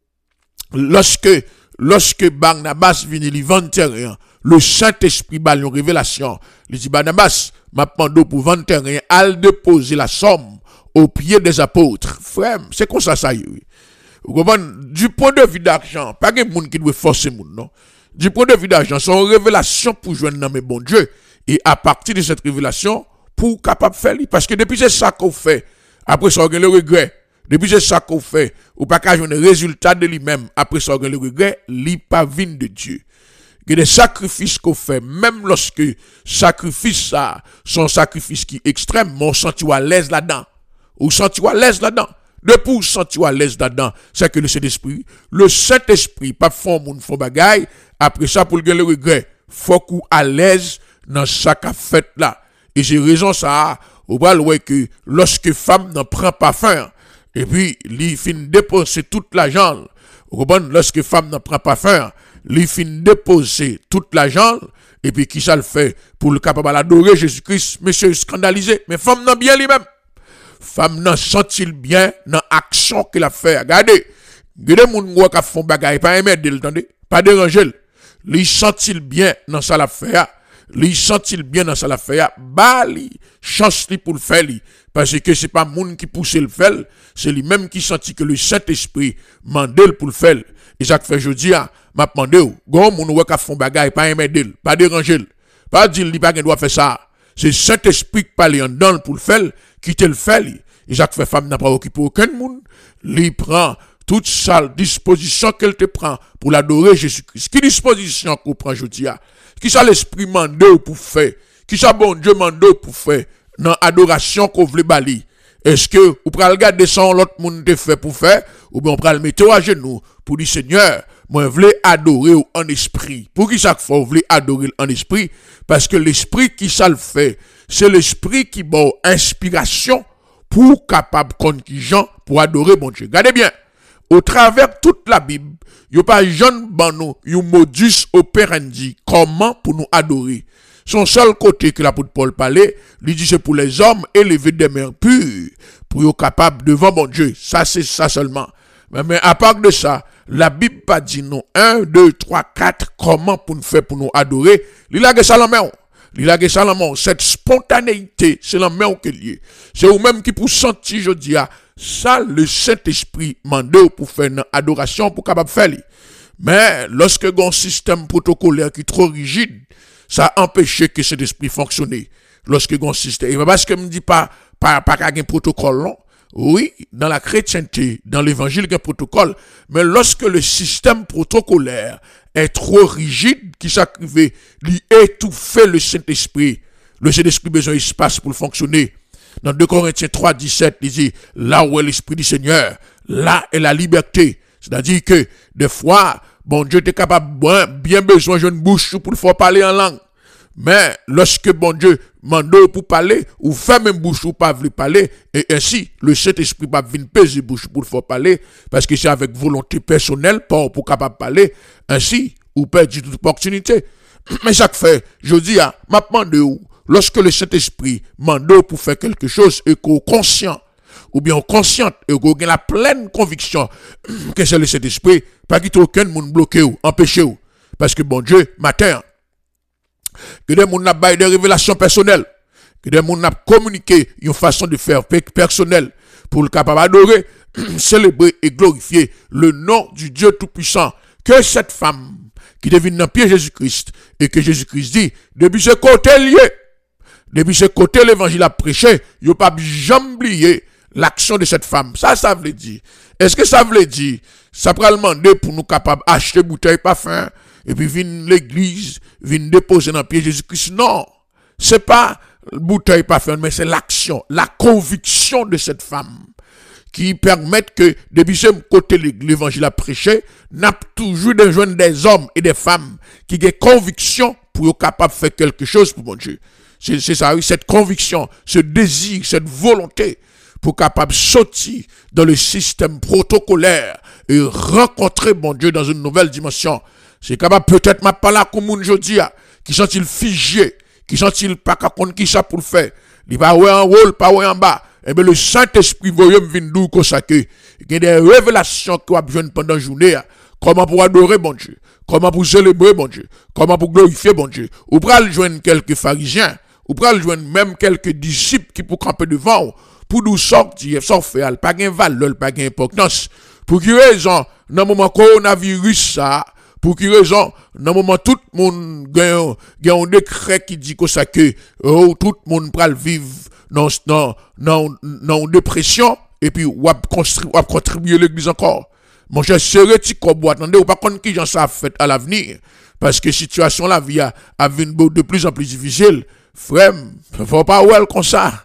lorsque, lorsque Barnabas vient lui vendre terrain, le Saint-Esprit bat une révélation. Il dit, Barnabas, m'a demandé pour vendre terrain, al déposer la somme au pied des apôtres. Frère, c'est comme ça, ça y est. Vous comprenez? Du point de vue d'argent, pas de monde qui doit forcer moun, non? Du point de vue d'argent, c'est une révélation pour joindre dans mes bon Dieu. Et à partir de cette révélation, pour capable faire, parce que depuis c'est ça qu'on fait, après ça, on a le regret. Depuis c'est ça qu'on fait, ou pas qu'à jouer le résultat de lui-même, après ça, on a le regret, li pas vin de Dieu. Il y a des sacrifices qu'on fait, même lorsque sacrifice ça, son sacrifice qui est extrême, mon senti à l'aise là-dedans. ou sentir à l'aise là-dedans. Depuis ou sentir à l'aise là-dedans, c'est que le Saint-Esprit, le Saint-Esprit, pas font moun font bagaille, après ça pour le regret, faut qu'on à l'aise dans chaque fête là. Et j'ai raison ça, au bras ouais que lorsque femme n'en prend pas faim, et puis il fin déposer toute l'argent, au bras lorsque femme n'en prend pas faim, il fin déposer toute l'argent, et puis qui ça le fait pour le capable d'adorer Jésus-Christ, monsieur scandalisé, mais femme n'a bien lui-même. Femme nan sent-il bien dans action qu'il a fait. Regardez, regardez moun qui a fait bagaille pas aimer d'elle, attendez, pas déranger. Li sent-il bien dans ça la fait. Li sent-il bien dans ça la fait. Ba li chance li pour le faire li parce que c'est pas moun qui pousse le faire, c'est lui même qui senti que le Saint-Esprit mandel pour le faire. Et ça fait jodi a m'a demandé ou gon moun qui a fait bagaille pas aimer d'elle, pas déranger. Pas dire li pas doit faire ça. C'est Saint-Esprit qui parle en dedans pour le faire, qui te le fait. Et Jacques fait femme n'a pas occupé aucun monde. Il prend toute sa disposition qu'elle te prend pour l'adorer Jésus-Christ. Qui disposition qu'on prend aujourd'hui? Qui ça l'Esprit mande pour faire? Qui ça bon Dieu mande pour faire? Dans l'adoration qu'on veut bali. Est-ce que vous prenez regarder ça l'autre monde te fait pour faire? Ou bien on prend le mettre à genoux pour dire Seigneur, moi je veux adorer en esprit. Pour qui ça fait vous voulez adorer en esprit? Parce que l'esprit qui ça le fait, c'est l'esprit qui bon inspiration pour capable contingent pour adorer mon Dieu. Regardez bien, au travers toute la Bible, il n'y a pas jeune bano, un modus operandi, comment pour nous adorer. Son seul côté que l'apôtre Paul parlait, il dit c'est pour les hommes élevés des mers pures, pour être capables devant mon Dieu. Ça, c'est ça seulement. Mais, mais à part de ça, la Bible pas dit non. Un, deux, trois, quatre, comment pour nous faire pour nous adorer. Il a que ça la main. Il a que ça la main. Cette spontanéité, c'est la main qui est liée. C'est vous-même qui pour sentir, je dis, ça, le Saint-Esprit mande pour faire une adoration, pour capable faire. Mais lorsque il y a un système protocolaire qui est trop rigide, ça a empêché que cet esprit fonctionne. Lorsque il y a un système. Et parce que je ne dis pas, pas, pas qu'il y a un protocole, non. Oui, dans la chrétienté, dans l'évangile, il y a un protocole. Mais lorsque le système protocolaire est trop rigide, qui s'accrive, il étouffe le Saint-Esprit. Le Saint-Esprit a besoin d'espace pour fonctionner. Dans deux Corinthiens trois, dix-sept, il dit, là où est l'Esprit du Seigneur, là est la liberté. C'est-à-dire que, des fois, bon Dieu est capable, bien besoin d'une bouche pour le faire parler en langue. Mais, lorsque bon Dieu mande pour parler, ou fait même bouche ou pas veut parler, et ainsi, le Saint-Esprit va venir peser bouche pour le faire parler, parce que c'est avec volonté personnelle, pas pour capable parler, ainsi, ou perdre toute opportunité. Mais chaque fait, je dis, ah, m'a demandé où, lorsque le Saint-Esprit mande pour faire quelque chose, et qu'on est conscient, ou bien consciente, et qu'on a la pleine conviction que c'est le Saint-Esprit, pas qu'il n'y ait aucun monde bloqué ou empêché ou. Parce que bon Dieu, matin, que des gens n'ont pas des révélations personnelles, que des gens n'ont communiqué une façon de faire personnelle pour le capable d'adorer, célébrer et glorifier le nom du Dieu Tout-Puissant. Que cette femme qui devine dans pied Jésus-Christ et que Jésus-Christ dit, depuis ce côté lié, depuis ce côté l'évangile a prêché, il n'y a pas jamais oublié l'action de cette femme. Ça, ça veut dire. Est-ce que ça veut dire, ça peut demander pour nous capables d'acheter bouteille parfum, et puis venir l'église, venir déposer dans le pied Jésus-Christ? Non. C'est pas bouteille parfum, mais c'est l'action, la conviction de cette femme qui permettent que, depuis ce côté l'évangile a prêché, n'a toujours de jeunes des hommes et des femmes qui ont conviction pour être capables de faire quelque chose pour mon Dieu. C'est, c'est ça, oui, cette conviction, ce désir, cette volonté pour capable sortir dans le système protocolaire et rencontrer mon Dieu dans une nouvelle dimension. C'est capable peut-être ma pas là comme moun jodi qui sont-ils figés, qui sont-ils pas capable qui ça pour le faire. Il va ouais en haut, pas ouais en bas. Et bien le Saint-Esprit voyez me vinn dou comme ça que il y a des révélations qu'on a besoin pendant la journée. Comment pour adorer bon Dieu, comment pour célébrer bon Dieu, comment pour glorifier bon Dieu. Ou pral joindre quelques pharisiens, ou pral joindre même quelques disciples qui pour camper devant pour nous sortir, sans faire, pas gain valeur, pas gain importance. Pour qui raison, dans le moment coronavirus ça, pour qui raison, dans le moment tout le monde gagne, gagne un décret qui dit que ça que, oh, tout le monde pral vivre dans, dans, dans, dans une dépression, et puis, ou a contribuer l'église encore. Mon cher, c'est réti comme vous attendez, ou pas contre qui j'en ça fait à l'avenir. Parce que situation la vie a, a de plus en plus difficile. Frère, faut pas ouel comme ça.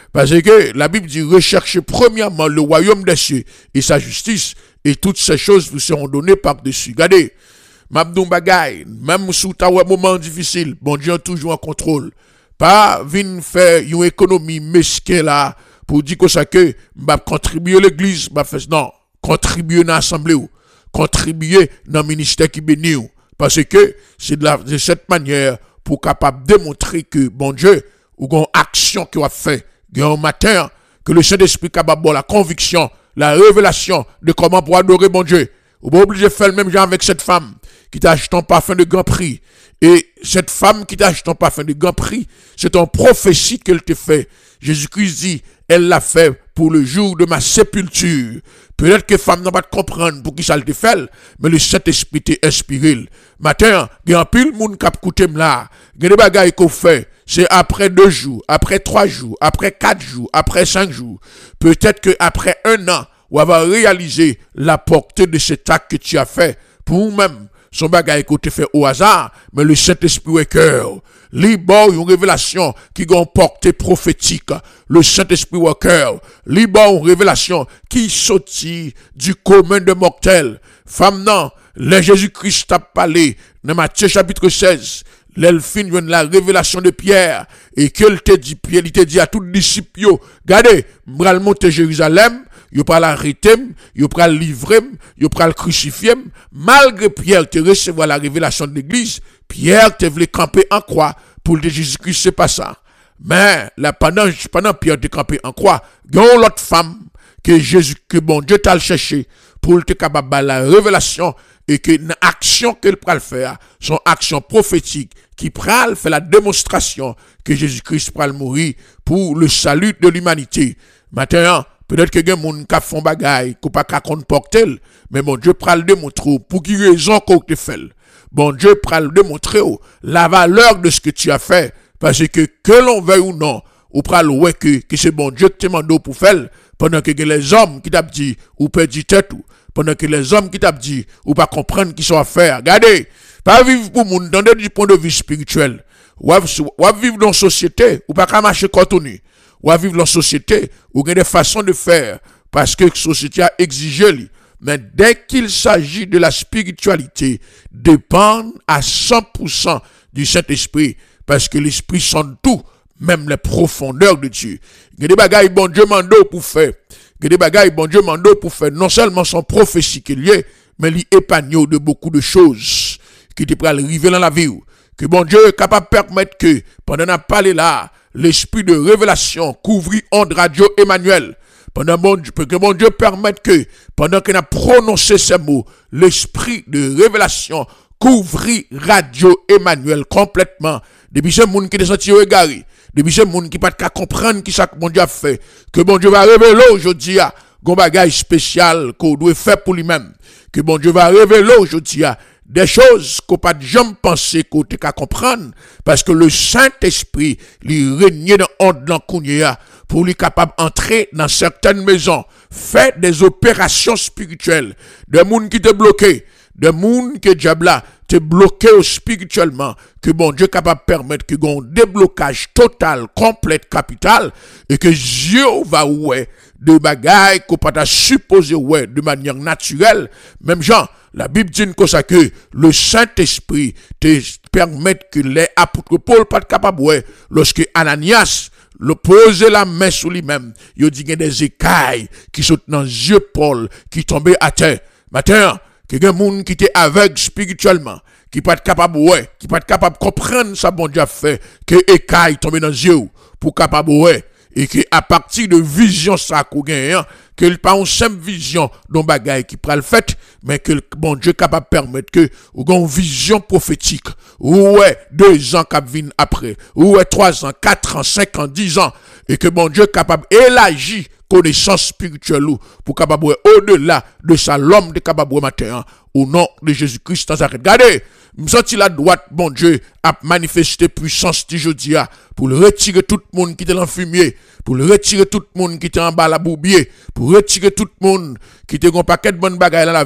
Parce que la Bible dit recherchez premièrement le royaume des cieux et sa justice, et toutes ces choses vous seront données par-dessus. Regardez, Mabdou bagay, même sous ta moment difficile, bon Dieu toujours en contrôle. Pas vin faire une économie mesquin là pour dire que ça que m'a contribuer l'église, m'a fait non, contribuer dans l'assemblée ou contribuer dans le ministère qui bénit ou. Parce que c'est de, la, de cette manière pour capable démontrer que bon Dieu ou une action qu'il a fait, un matin que le Saint-Esprit capable de la conviction, la révélation de comment pour adorer bon Dieu. Ou pas obligé de faire le même genre avec cette femme qui t'a acheté un parfum de grand prix. Et cette femme qui t'a acheté un parfum de grand prix, c'est une prophétie qu'elle te fait. Jésus-Christ dit, elle l'a fait pour le jour de ma sépulture. Peut-être que femme n'a pas de comprendre pour qui ça le fait, mais le Saint-Esprit t'est inspiré. Matin, il y a un pile monde qui a écouté là. Il y a des bagailles qu'on fait. C'est après deux jours, après trois jours, après quatre jours, après cinq jours. Peut-être que après un an, on va réaliser la portée de cet acte que tu as fait. Pour vous-même, son bagaille qu'on te fait au hasard, mais le Saint-Esprit est cœur. Libre une révélation qui a une portée prophétique. Le Saint-Esprit est cœur. Libre une révélation qui sortit du commun de mortels. Femme non, le Jésus-Christ a parlé dans Matthieu chapitre seize. L'elfin vient de la révélation de Pierre et qu'elle te dit, Pierre, il te dit à tous les disciples, regardez, m'bral monter Jérusalem, yo pral arrêter, yo pral livrer, yo pral crucifier, malgré Pierre te recevoir la révélation de l'église, Pierre te voulait camper en croix pour le Jésus-Christ, c'est pas ça. Mais là, pendant, pendant Pierre te camper en croix, il y a une autre femme que Jésus, que bon Dieu t'a cherché pour te capable la révélation et que l'action qu'elle pral faire, son action prophétique qui pral fait la démonstration que Jésus-Christ pral mourir pour le salut de l'humanité. Maintenant, peut-être que quelqu'un moun ka font bagay, qu'on pas ka porter, mais mon Dieu pral démontrer pour qui raison qu'on te fait. Bon Dieu pral démontrer la valeur de ce que tu as fait, parce que que l'on veuille ou non, ou pral ouais que, que c'est bon Dieu qui te mande pour faire, pendant que les hommes qui t'a dit, ou perdu tête ou, pendant que les hommes qui t'a dit, ou pas comprendre qui sont à faire. Regardez, pas vivre pour moun, dans du point de vue spirituel, ou vivre dans la société, ou pas qu'à marcher contenu, ou vivre dans la société, ou il y a des façons de faire, parce que la société a exigé. Mais dès qu'il s'agit de la spiritualité, dépend à cent pour cent du Saint-Esprit, parce que l'Esprit sonde tout, même les profondeurs de Dieu. Il y a des bagailles bon Dieu mando pour faire. Il y a des bagailles bon Dieu mando pour faire. Non seulement son prophétie qu'il y est, mais il épargne de beaucoup de choses qui te prennent arriver dans la vie. Que bon Dieu est capable de permettre que, pendant qu'on a parlé là, l'esprit de révélation couvrit onde radio Emmanuel. Pendant bon Dieu, que mon Dieu permette que, pendant qu'on a prononcé ces mots, l'esprit de révélation couvrit radio Emmanuel complètement. Depuis ce monde qui est senti égaré, depuis ce monde qui n'a pas comprendre qui ça que mon Dieu a fait, que mon Dieu va révéler aujourd'hui à un bagage spécial qu'on doit faire pour lui-même, que mon Dieu va révéler aujourd'hui à des choses qu'on pas jamais pensé qu'on te qu'à comprendre, parce que le Saint-Esprit lui règne dans onde l'encounia pour lui capable d'entrer dans certaines maisons, faire des opérations spirituelles, des monde qui te bloqué, des monde qui diable te bloqué spirituellement, que bon Dieu est capable de permettre que un déblocage total, complet, capital, et que Dieu va ouais de bagailles qu'on pas supposé ouais de manière naturelle, même genre. La Bible dit que ça que le Saint-Esprit te permet que les apôtres Paul pas capable ouais lorsque Ananias le poser la main sur lui-même, il dit qu'il y a des écailles qui sont dans les yeux Paul qui tombaient à terre. Maintenant, qu'il y a des gens qui étaient aveugles spirituellement, qui pas capable ouais, qui pas capable de comprendre ça bon Dieu a fait que écailles tombent dans les yeux pour capable ouais. Et que à partir de vision ça qu'on gagne, que pas une simple vision d'un bagaille qui prend le fait, mais que bon Dieu capable de permettre que ou une vision prophétique, ou ouais deux ans qui viennent après, ou ouais trois ans, quatre ans, cinq ans, dix ans, et que bon Dieu capable élargir connaissance spirituelle pour capable au-delà de ça l'homme de capable matin au nom de Jésus-Christ Nazareth. Regardez, me senti la droite bon Dieu a manifesté puissance du jeudi pour le retirer tout le monde qui était dans le fumier, pour le retirer tout le monde qui était en bas la bourbier, pour retirer tout le monde qui était un paquet de bonnes bagailles dans la ville,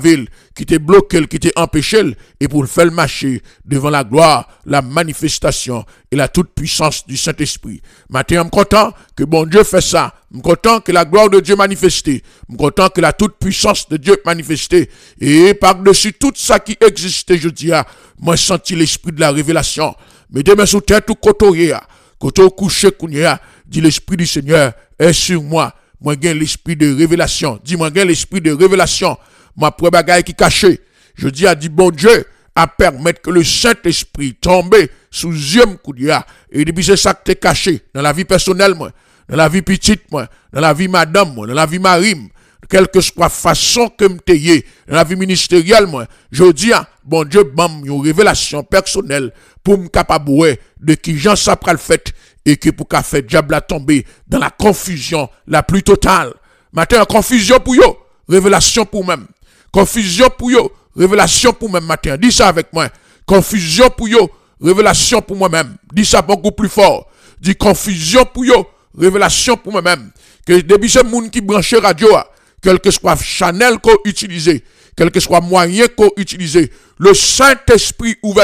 qui te bloqué, qui te empêché, et pour le faire marcher devant la gloire, la manifestation et la toute puissance du Saint-Esprit. Matin, je suis content que bon Dieu fait ça. Je suis content que la gloire de Dieu manifestée. Je suis content que la toute puissance de Dieu manifestée. Et par-dessus tout ça qui existait, je dis, moi, j'ai senti l'esprit de la révélation. Mettez mes sous tête ou côté, côté couché, dit l'esprit du Seigneur est sur moi. Moi, j'ai l'esprit de révélation. Dis-moi, j'ai l'esprit de révélation. Ma première bagaille qui caché. Je dis à dit bon Dieu à permettre que le Saint-Esprit tombe sous yeux m'koudia. Et depuis c'est ça que t'es caché dans la vie personnelle, moi, dans la vie petite, moi, dans la vie madame, moi, dans la vie marine, quelle que soit façon que m'teye, dans la vie ministérielle, moi, je dis à bon Dieu, bam, une révélation personnelle pour me capable de qui Jean Sapral fait et que pour qu'a fait diable a tomber dans la confusion la plus totale. Matin, confusion pour yo, révélation pour même. Confusion pour yo, révélation pour moi matin. Dis ça avec moi. Confusion pour yo, révélation pour moi-même. Dis ça beaucoup plus fort. Dis confusion pour yo, révélation pour moi-même. Que depuis ce monde qui branche radio, quel que soit channel qu'on utilise, quel que soit moyen qu'on utilise, le Saint-Esprit ouvert,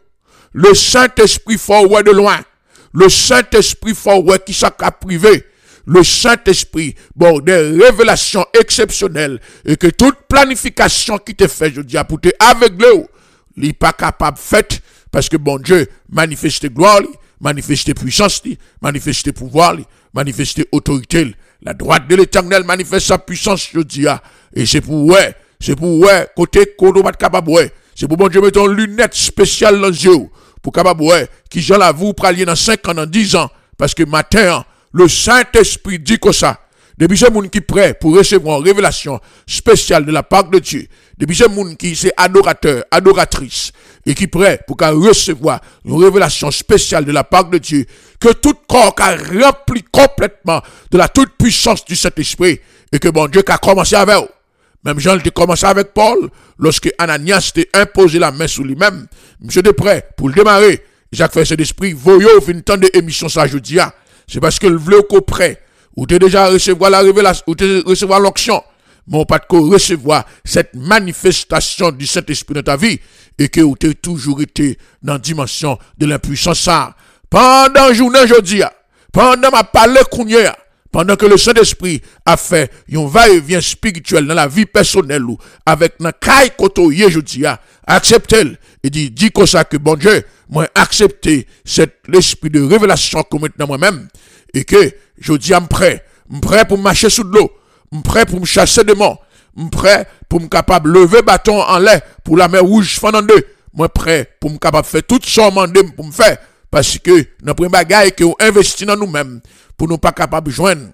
le Saint-Esprit fort ouais de loin, le Saint-Esprit fort ouais qui s'est privé. Le Saint-Esprit, bon, des révélations exceptionnelles, et que toute planification qui te fait, je dis, pour te aveugler, il n'est pas capable de faire, parce que bon Dieu manifeste gloire, manifeste puissance, manifeste pouvoir, manifeste autorité. La droite de l'Éternel manifeste sa puissance, je dis, et c'est pour ouais, c'est pour ouais, côté qu'on pas capable ouais, c'est pour bon Dieu mettre une lunette spéciale dans les yeux, pour capable ouais, qui j'en l'avoue, pour aller dans cinq ans, dans dix ans, parce que matin, le Saint-Esprit dit que ça. Depuis ce monde qui est prêt pour recevoir une révélation spéciale de la part de Dieu. Depuis ce monde qui est adorateur, adoratrice, et qui est prêt pour recevoir une révélation spéciale de la part de Dieu. Que tout corps a rempli complètement de la toute puissance du Saint-Esprit. Et que bon Dieu a commencé avec eux. Même Jean a commencé avec Paul. Lorsque Ananias t'a imposé la main sur lui-même. Monsieur de prêt pour le démarrer. Jacques fait cet esprit. Voyons, fin temps de émission ça jeudi. C'est parce que le vle qu'on prêt, ou t'es déjà recevoir la révélation, ou t'es recevoir l'onction, mais on pas de recevoir cette manifestation du Saint-Esprit dans ta vie, et que ou t'es toujours été dans la dimension de l'impuissance ça. Pendant la journée aujourd'hui, pendant ma parole kounya, pendant que le Saint-Esprit a fait un va-et-vient spirituel dans la vie personnelle ou avec nan kay koto yé aujourd'hui, acceptez-le et dit dit comme ça que bon Dieu moi accepter cet l'esprit de révélation qu'on met dans moi-même et que je dis am prêt, m prêt pour marcher sous l'eau, m prêt pour me chasser démons, m prêt pour me capable lever bâton en l'air pour la mer rouge fendant deux, moi prêt pour me capable faire tout ça mandé pour me faire parce que notre bagaille que on investit dans nous-mêmes pour nous pas capable joindre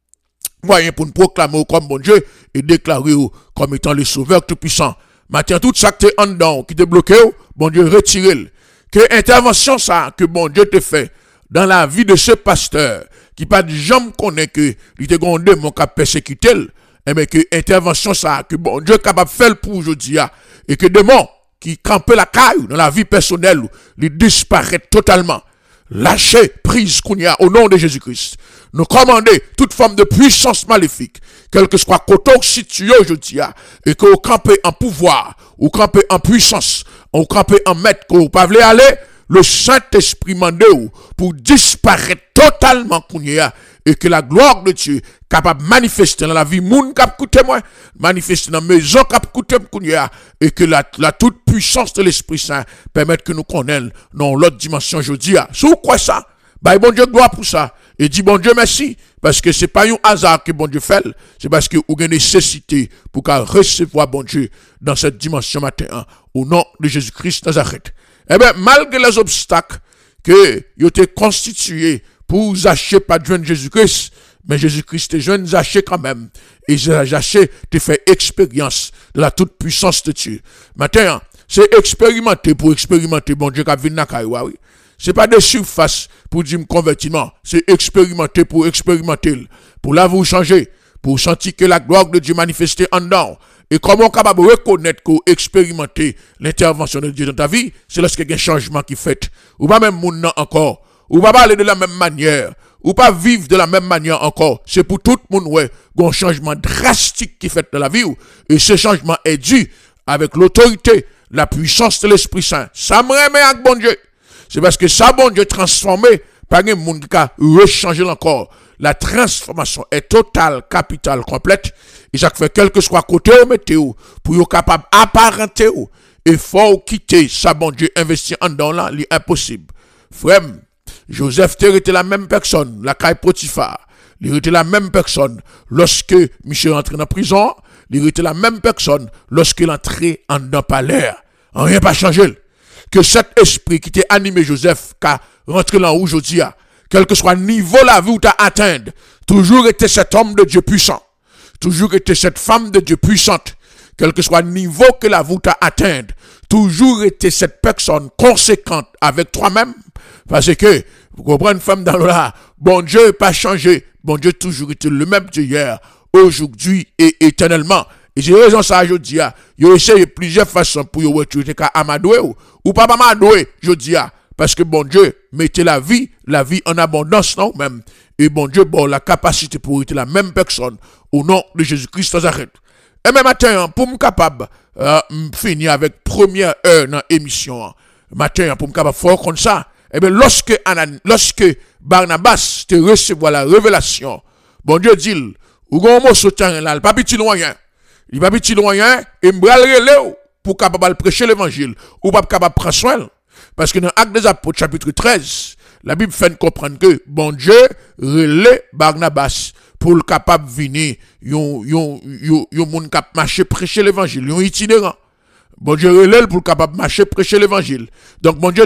moyen pour nous proclamer comme bon Dieu et déclarer comme étant le sauveur tout puissant. Maintenant tout ça que tu es en dedans qui te bloqué, bon Dieu retire-le. Que intervention ça que bon Dieu te fait dans la vie de ce pasteur qui pas de jambe connaît que il te gon démon qui persécuté et mais que intervention ça que bon Dieu capable faire pour aujourd'hui et que démon qui campe la caille dans la vie personnelle il disparaît totalement. Lâchez prise qu'on y a au nom de Jésus-Christ. Nous commander toute forme de puissance maléfique, quel que soit côté situé aujourd'hui, et que vous campez en pouvoir, ou campez en puissance, ou campez en maître, que vous ne pouvez aller, le Saint-Esprit mande pour disparaître totalement qu'on y a, et que la gloire de Dieu capable de manifester dans la vie moun cap coûter moi manifester dans la maison cap coûter m'kounya et que la, la toute puissance de l'Esprit Saint permette que nous connaissions dans l'autre dimension aujourd'hui. Sous quoi ça? Bah bon Dieu gloire pour ça et dit bon Dieu merci parce que c'est pas un hasard que bon Dieu fait, c'est parce que vous avez nécessité pour qu'à recevoir bon Dieu dans cette dimension matin au nom de Jésus-Christ Nazareth. Eh bien malgré les obstacles que vous avez constitués pour Zaché pas de joindre Jésus-Christ, mais Jésus-Christ te joint Zaché quand même. Et Zaché te fait expérience de la toute puissance de Dieu. Maintenant, c'est expérimenter pour expérimenter bon Dieu qui vient dans la oui. C'est pas de surface pour dire me convertir, non. C'est expérimenter pour expérimenter. Pour là vous changer, pour sentir que la gloire de Dieu manifestée en dedans. Et comment capable de reconnaître que expérimenter l'intervention de Dieu dans ta vie, c'est lorsqu'il y a un changement qui fait. Ou pas même moun nan encore. Ou pas parler de la même manière, ou pas vivre de la même manière encore. C'est pour tout le monde, ouais, un changement drastique qui fait dans la vie. Et ce changement est dû avec l'autorité, la puissance de l'Esprit Saint. Ça me remet avec bon Dieu. C'est parce que ça, bon Dieu, transformé par un monde qui a rechangé encore. La transformation est totale, capitale, complète. Et ça fait quel que soit côté ou météo, pour être capable d'apparenter ou, et faut quitter ça, bon Dieu, investir en dedans là, l'impossible. Frère, Joseph était la même personne, la caille Potiphar. Il était la même personne lorsque Michel rentre dans la prison. Il était la même personne lorsqu'il entrait en dedans palais. Rien pas changé. Que cet esprit qui t'a animé Joseph, qui a rentré là où aujourd'hui, quel que soit le niveau la vie où tu as atteint, toujours été cet homme de Dieu puissant. Toujours été cette femme de Dieu puissante. Quel que soit le niveau que la vie t'a atteint, toujours été cette personne conséquente avec toi-même. Parce que, vous comprenez, une femme dans le là, bon Dieu n'est pas changé. Bon Dieu toujours été le même d'hier, aujourd'hui et éternellement. Et j'ai raison ça, je dis, il a essayé plusieurs façons pour vous retrouver qu'à amadouer ou, ou pas amadouer, je dis, parce que bon Dieu mettez la vie, la vie en abondance, non, même. Et bon Dieu, bon, la capacité pour être la même personne, au nom de Jésus-Christ Nazareth. Et même matin, pour me capable, euh, finir avec première heure dans l'émission, matin, pour me capable fort comme ça, et bien, lorsque, lorsque Barnabas te recevoir la révélation, bon Dieu dit, ou gon mot sautant là, il pas petit loin, il pas petit loin, et m'bral relé pour capable prêcher l'évangile, ou pas capable prendre soin. Parce que dans Actes des Apôtres, chapitre treize, la Bible fait comprendre que bon Dieu relé Barnabas pour le capable venir, yon, yon, yon, yon moun cap marcher prêcher l'évangile, yon itinérant. Bon Dieu relève pour le capable marcher prêcher l'évangile. Donc bon Dieu